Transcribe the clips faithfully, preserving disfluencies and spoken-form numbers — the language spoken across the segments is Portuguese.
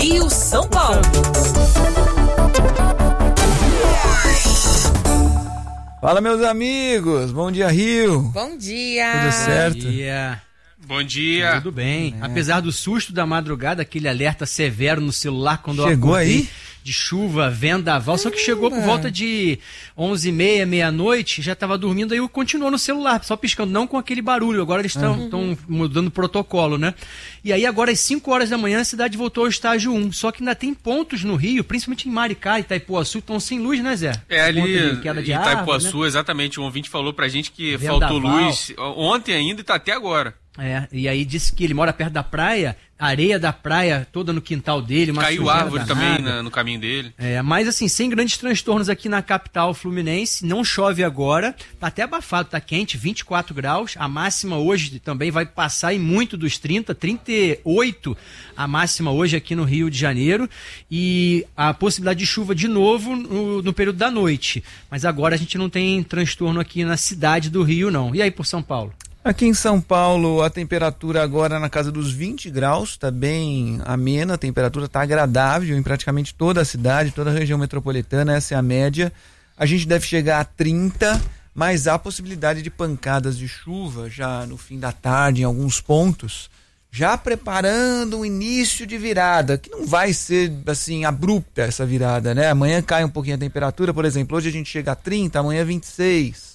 Rio, São Paulo. Fala, meus amigos. Bom dia, Rio. Bom dia. Tudo certo? Bom dia. Bom dia. Tudo bem. É. Apesar do susto da madrugada, aquele alerta severo no celular quando Chegou eu acordei, aí? de chuva, vendaval, só que chegou por volta de onze e meia, meia-noite, já estava dormindo, aí eu continuou no celular, só piscando, não com aquele barulho. Agora eles estão Uhum. mudando o protocolo, né? E aí agora às cinco horas da manhã a cidade voltou ao estágio um, só que ainda tem pontos no Rio, principalmente em Maricá e Itaipuaçu, estão sem luz, né, Zé? É Por ali conta de queda de em árvore, Itaipuaçu, né? exatamente. Um ouvinte falou pra gente que Vendaval. faltou luz ontem ainda e tá até agora. É, e aí disse que ele mora perto da praia, areia da praia toda no quintal dele, uma Caiu sujeira árvore danada. também na- no caminho dele. É, mas assim, sem grandes transtornos aqui na capital fluminense, não chove agora, tá até abafado, tá quente, vinte e quatro graus, a máxima hoje também vai passar em muito dos trinta, trinta e oito a máxima hoje aqui no Rio de Janeiro, e a possibilidade de chuva de novo no, no período da noite, mas agora a gente não tem transtorno aqui na cidade do Rio não. E aí por São Paulo? Aqui em São Paulo, a temperatura agora na casa dos vinte graus, está bem amena, a temperatura está agradável em praticamente toda a cidade, toda a região metropolitana, essa é a média. A gente deve chegar a trinta, mas há possibilidade de pancadas de chuva já no fim da tarde em alguns pontos, já preparando um início de virada, que não vai ser assim abrupta essa virada, né? Amanhã cai um pouquinho a temperatura, por exemplo, hoje a gente chega a trinta, amanhã vinte e seis.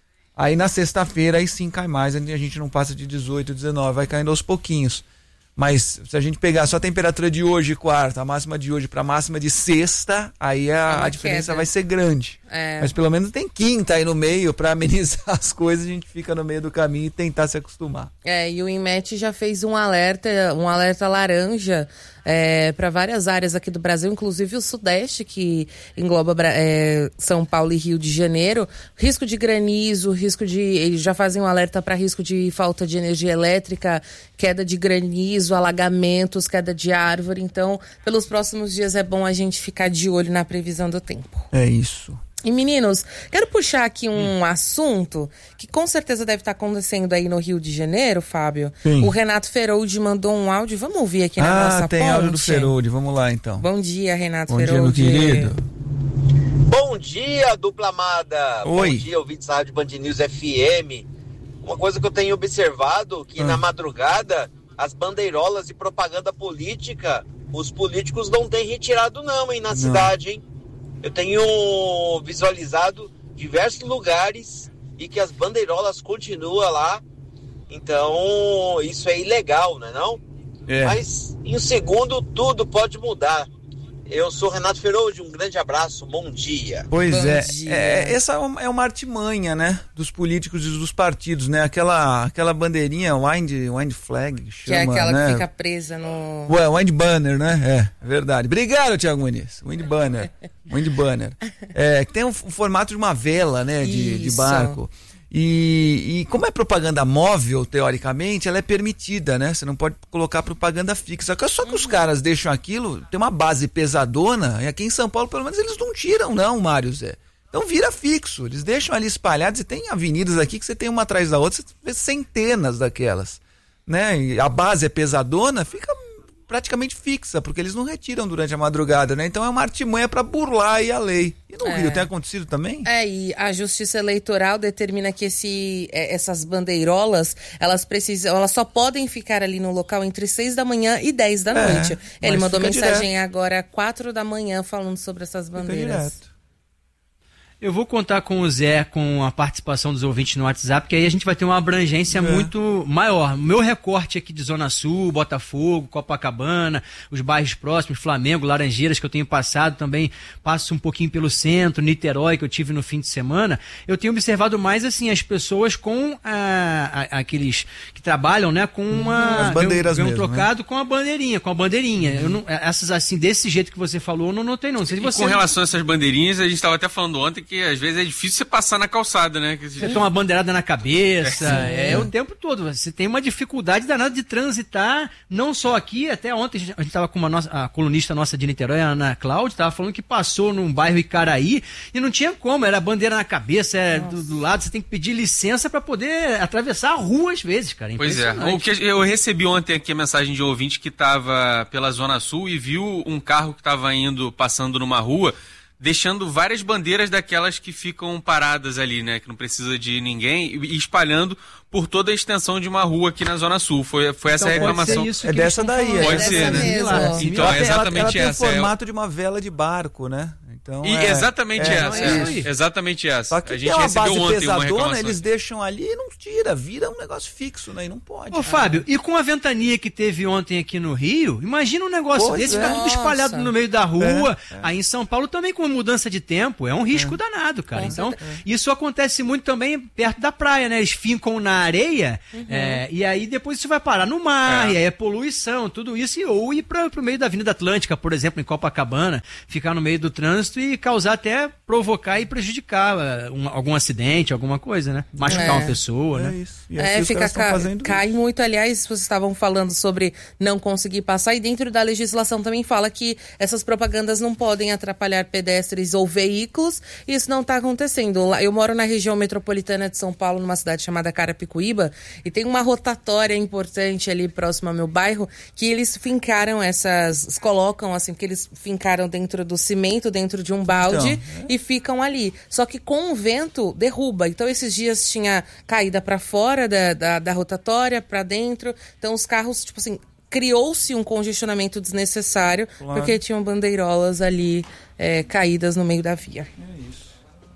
Aí na sexta-feira, aí sim cai mais, a gente não passa de dezoito, dezenove, vai caindo aos pouquinhos. Mas se a gente pegar só a temperatura de hoje, quarta, a máxima de hoje para a máxima de sexta, aí a, a diferença queda. vai ser grande. É. Mas pelo menos tem quinta aí no meio para amenizar as coisas, a gente fica no meio do caminho e tentar se acostumar. É, e o INMET já fez um alerta, um alerta laranja é, para várias áreas aqui do Brasil, inclusive o Sudeste, que engloba é, São Paulo e Rio de Janeiro. Risco de granizo, risco de. Eles já fazem um alerta para risco de falta de energia elétrica, queda de granizo, alagamentos, queda de árvore. Então, pelos próximos dias é bom a gente ficar de olho na previsão do tempo. É isso. E meninos, quero puxar aqui um hum. assunto que com certeza deve estar acontecendo aí no Rio de Janeiro, Fábio. Sim. O Renato Feroldi mandou um áudio, vamos ouvir aqui na ah, nossa tem ponte? áudio do Feroldi, vamos lá então. Bom dia, Renato Bom Feroldi. dia, meu querido. Bom dia, dupla amada. Oi. Bom dia, ouvintes da Rádio Band News F M. Uma coisa que eu tenho observado, que ah. na madrugada, as bandeirolas de propaganda política, os políticos não têm retirado não, hein, na não. cidade, hein? Eu tenho visualizado diversos lugares e que as bandeirolas continuam lá. Então, isso é ilegal, não é não? É. Mas, em um segundo, tudo pode mudar. Eu sou Renato Feroldi, um grande abraço, bom dia. Pois Bom é, dia. é, essa é uma, é uma artimanha, né, dos políticos e dos partidos, né, aquela, aquela bandeirinha, wind, wind flag, que, Que é chama, aquela né? que fica presa no... Ué, wind banner, né, é, é verdade. Obrigado, Thiago Muniz, wind banner, wind banner. É, que tem um, um formato de uma vela, né, de, de Isso. barco. E, e como é propaganda móvel, teoricamente, ela é permitida, né? Você não pode colocar propaganda fixa. Só que os caras deixam aquilo, tem uma base pesadona, e aqui em São Paulo, pelo menos, eles não tiram, não, Mário Zé. Então vira fixo, eles deixam ali espalhados, e tem avenidas aqui que você tem uma atrás da outra, você vê centenas daquelas, né? E a base é pesadona, fica praticamente fixa, porque eles não retiram durante a madrugada, né? Então é uma artimanha para burlar aí a lei. E no É. Rio tem acontecido também? É, e a Justiça Eleitoral determina que esse, essas bandeirolas, elas precisam, elas só podem ficar ali no local entre seis da manhã e dez da É, noite. Ele mas mandou fica mensagem direto. agora quatro da manhã falando sobre essas Fica bandeiras. direto. Eu vou contar com o Zé, com a participação dos ouvintes no WhatsApp, que aí a gente vai ter uma abrangência É. muito maior. O meu recorte aqui de Zona Sul, Botafogo, Copacabana, os bairros próximos, Flamengo, Laranjeiras, que eu tenho passado também, passo um pouquinho pelo centro, Niterói, que eu tive no fim de semana. Eu tenho observado mais, assim, as pessoas com a, a, aqueles que trabalham, né, com uma... As bandeiras ganham, mesmo, ganham trocado com a bandeirinha, com a bandeirinha. Eu não, essas, assim, desse jeito que você falou, eu não notei, não. Não sei se E você... com relação a essas bandeirinhas, a gente estava até falando ontem que às vezes é difícil você passar na calçada, né? Que você toma uma bandeirada na cabeça, é, é o tempo todo. Você tem uma dificuldade danada de transitar, não só aqui, até ontem a gente estava com uma nossa, a colunista nossa de Niterói, a Ana Cláudia, estava falando que passou num bairro Icaraí e não tinha como, era bandeira na cabeça, é, do, do lado, você tem que pedir licença para poder atravessar a rua às vezes, cara. Pois é, o que eu recebi ontem aqui a mensagem de ouvinte que estava pela Zona Sul e viu um carro que estava indo, passando numa rua, deixando várias bandeiras daquelas que ficam paradas ali, né? Que não precisa de ninguém, e espalhando por toda a extensão de uma rua aqui na Zona Sul. Foi, foi essa então, reclamação. É dessa daí. Pode é ser, né? Mesmo. Então ela, é exatamente ela, ela tem essa. o formato é... de uma vela de barco, né? Então, e é, exatamente é, essa. é, é. Exatamente essa. Só que a gente é uma recebeu base ontem pesadona, uma reclamação. eles deixam ali e não tira, vira um negócio fixo, né? E não pode. Ô, Fábio, e com a ventania que teve ontem aqui no Rio, imagina um negócio pois desse, é. ficar tudo espalhado Nossa. no meio da rua. É, é. Aí em São Paulo também com a mudança de tempo, é um risco é. danado, cara. Com então, certeza. Isso acontece muito também perto da praia, né? Eles fincam na areia, uhum. é, e aí depois isso vai parar no mar, é. e aí é poluição, tudo isso, e, ou ir para o meio da Avenida Atlântica, por exemplo, em Copacabana, ficar no meio do trânsito e causar até provocar e prejudicar uh, um, algum acidente, alguma coisa, né? Machucar é. uma pessoa, é né? Isso. E é, fica ca cai isso. muito. Aliás, vocês estavam falando sobre não conseguir passar, e dentro da legislação também fala que essas propagandas não podem atrapalhar pedestres ou veículos, e isso não está acontecendo. Eu moro na região metropolitana de São Paulo, numa cidade chamada Carapicuíba, e tem uma rotatória importante ali próximo ao meu bairro, que eles fincaram essas, colocam assim, porque eles fincaram dentro do cimento, dentro de um balde, então, é. e ficam ali. Só que com o vento, derruba. Então, esses dias tinha caída para fora da, da, da rotatória, para dentro. Então, os carros, tipo assim, criou-se um congestionamento desnecessário, claro. porque tinham bandeirolas ali é, caídas no meio da via. É isso.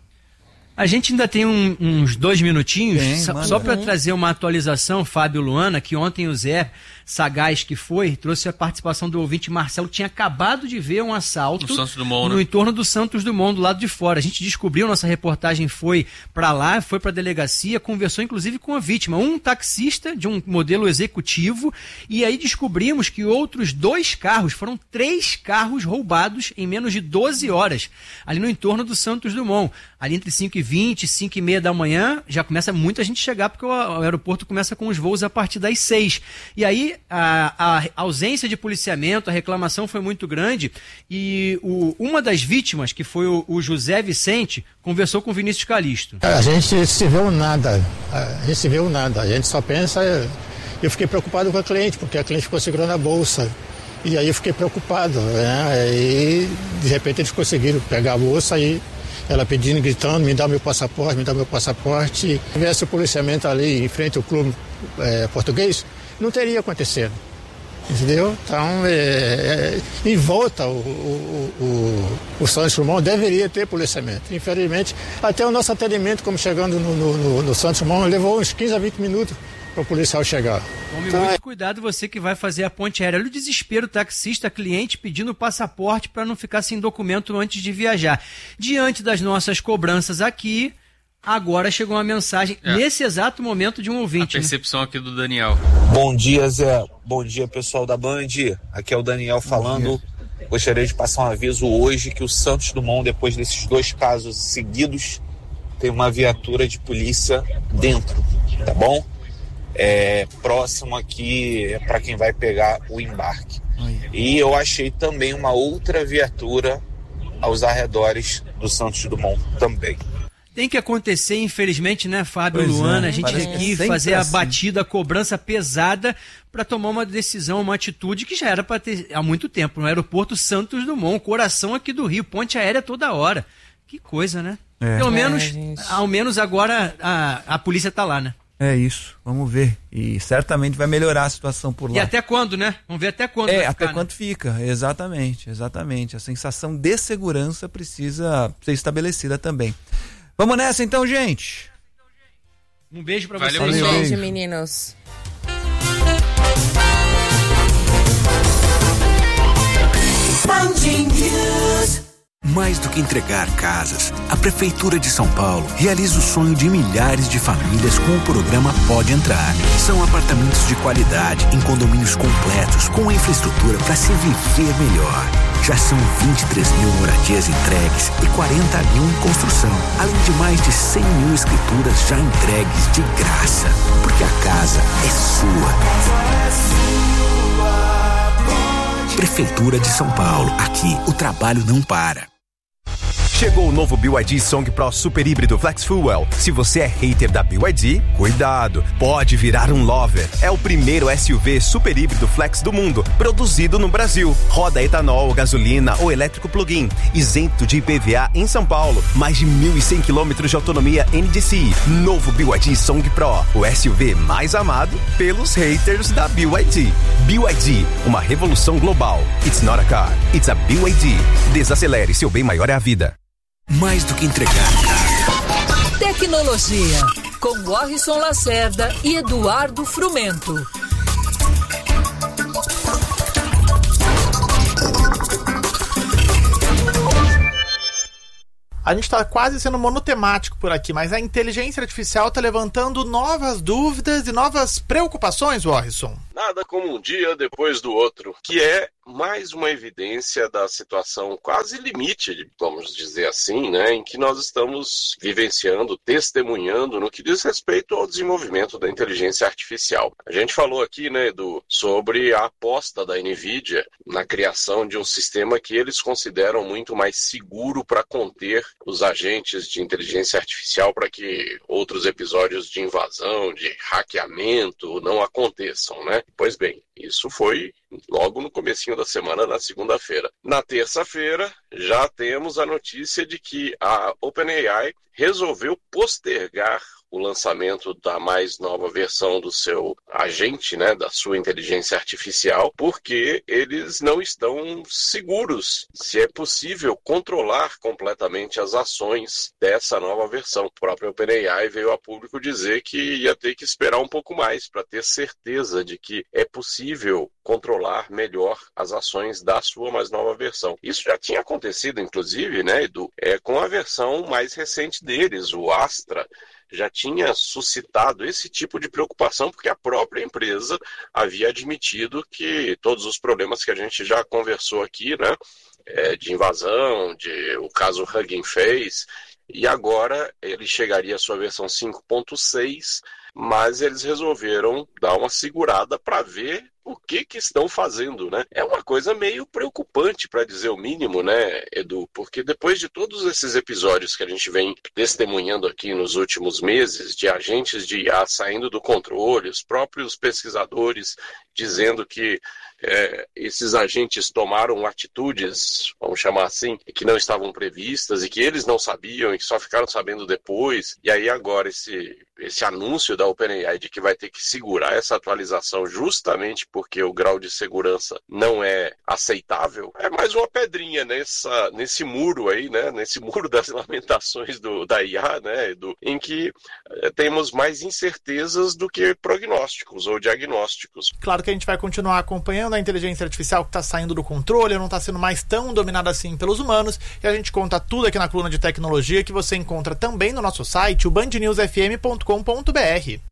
A gente ainda tem um, uns dois minutinhos, Bem, só, só para trazer uma atualização, Fábio Luana, que ontem o Zé Sagaz, que foi, trouxe a participação do ouvinte Marcelo, tinha acabado de ver um assalto no, Santos Dumont, no né? entorno do Santos Dumont, do lado de fora. A gente descobriu, nossa reportagem foi para lá, foi para a delegacia, conversou inclusive com a vítima, um taxista de um modelo executivo, e aí descobrimos que outros dois carros, foram três carros roubados em menos de doze horas, ali no entorno do Santos Dumont, ali entre cinco e vinte, cinco e meia da manhã, já começa muita gente chegar, porque o, o aeroporto começa com os voos a partir das seis. E aí, a, a ausência de policiamento, a reclamação foi muito grande, e o, uma das vítimas, que foi o, o José Vicente, conversou com o Vinícius Calixto. A gente se viu nada, a gente se viu nada, a gente só pensa... Eu fiquei preocupado com a cliente, porque a cliente ficou segurando a bolsa. E aí eu fiquei preocupado, né? E de repente eles conseguiram pegar a bolsa e ela pedindo, gritando, me dá meu passaporte, me dá meu passaporte. Se tivesse o policiamento ali em frente ao clube é, português, não teria acontecido. Entendeu? Então, é, é, em volta, o, o, o, o Santos Dumont deveria ter policiamento. Infelizmente, até o nosso atendimento, como chegando no, no, no, no Santos Dumont, levou uns quinze a vinte minutos para o policial chegar. Tome então, muito cuidado, você que vai fazer a ponte aérea. Olha o desespero, taxista, cliente pedindo passaporte para não ficar sem documento antes de viajar. Diante das nossas cobranças aqui, agora chegou uma mensagem, é. nesse exato momento, de um ouvinte. A percepção, né? Aqui do Daniel. Bom dia, Zé. Bom dia, pessoal da Band. Aqui é o Daniel falando. Gostaria de passar um aviso hoje que o Santos Dumont, depois desses dois casos seguidos, tem uma viatura de polícia dentro, tá bom? É, próximo aqui é para quem vai pegar o embarque. E eu achei também uma outra viatura aos arredores do Santos Dumont também. Tem que acontecer, infelizmente, né, Fábio, pois Luana, é, a gente aqui fazer a assim. batida, a cobrança pesada para tomar uma decisão, uma atitude que já era para ter há muito tempo, no aeroporto Santos Dumont, coração aqui do Rio, ponte aérea toda hora. Que coisa, né? É. Pelo menos, é, ao menos agora a, a polícia tá lá, né? É isso, vamos ver. E certamente vai melhorar a situação por lá. E até quando, né? Vamos ver até quando É, vai até ficar, quando né? fica, exatamente, exatamente. A sensação de segurança precisa ser estabelecida também. Vamos nessa então, gente? Um beijo pra Valeu, vocês. Um pessoal. beijo, meninos. Mais do que entregar casas, a Prefeitura de São Paulo realiza o sonho de milhares de famílias com o programa Pode Entrar. São apartamentos de qualidade em condomínios completos com a infraestrutura para se viver melhor. Já são vinte e três mil moradias entregues e quarenta mil em construção, além de mais de cem mil escrituras já entregues de graça. Porque a casa é sua. Prefeitura de São Paulo. Aqui, o trabalho não para. Chegou o novo B Y D Song Pro Super Híbrido Flex Fuel. Se você é hater da B Y D, cuidado, pode virar um lover. É o primeiro S U V super híbrido flex do mundo, produzido no Brasil. Roda etanol, gasolina ou elétrico plug-in, isento de I P V A em São Paulo. Mais de mil e cem quilômetros de autonomia N D C I. Novo B Y D Song Pro, o S U V mais amado pelos haters da B Y D. B Y D, uma revolução global. It's not a car, it's a B Y D. Desacelere, seu bem maior é a vida. Mais do que entregar casa. Tecnologia, com Warrison Lacerda e Eduardo Frumento. A gente está quase sendo monotemático por aqui, mas a inteligência artificial está levantando novas dúvidas e novas preocupações, Warrison. Nada como um dia depois do outro, que é mais uma evidência da situação quase limite, vamos dizer assim, né, em que nós estamos vivenciando, testemunhando no que diz respeito ao desenvolvimento da inteligência artificial. A gente falou aqui, né, Edu, sobre a aposta da NVIDIA na criação de um sistema que eles consideram muito mais seguro para conter os agentes de inteligência artificial para que outros episódios de invasão, de hackeamento não aconteçam, né? Pois bem, isso foi logo no comecinho da semana, na segunda-feira. Na terça-feira, já temos a notícia de que a OpenAI resolveu postergar o lançamento da mais nova versão do seu agente, né, da sua inteligência artificial, porque eles não estão seguros se é possível controlar completamente as ações dessa nova versão. O próprio OpenAI veio a público dizer que ia ter que esperar um pouco mais para ter certeza de que é possível controlar melhor as ações da sua mais nova versão. Isso já tinha acontecido, inclusive, né, Edu, é, com a versão mais recente deles, o Astra, já tinha suscitado esse tipo de preocupação, porque a própria empresa havia admitido que todos os problemas que a gente já conversou aqui, né, é, de invasão, de o caso Hugging Face, e agora ele chegaria à sua versão cinco ponto seis, mas eles resolveram dar uma segurada para ver o que que estão fazendo, né? É uma coisa meio preocupante, para dizer o mínimo, né, Edu? Porque depois de todos esses episódios que a gente vem testemunhando aqui nos últimos meses, de agentes de I A saindo do controle, os próprios pesquisadores dizendo que é, esses agentes tomaram atitudes, vamos chamar assim, que não estavam previstas e que eles não sabiam e que só ficaram sabendo depois. E aí agora esse, esse anúncio da OpenAI de que vai ter que segurar essa atualização justamente porque o grau de segurança não é aceitável, é mais uma pedrinha nessa, nesse muro aí, né? Nesse muro das lamentações do, da I A, né, Edu? Em que é, temos mais incertezas do que prognósticos ou diagnósticos. Claro que a gente vai continuar acompanhando a inteligência artificial que está saindo do controle, não está sendo mais tão dominada assim pelos humanos, e a gente conta tudo aqui na coluna de tecnologia, que você encontra também no nosso site, o band news f m ponto com ponto b r.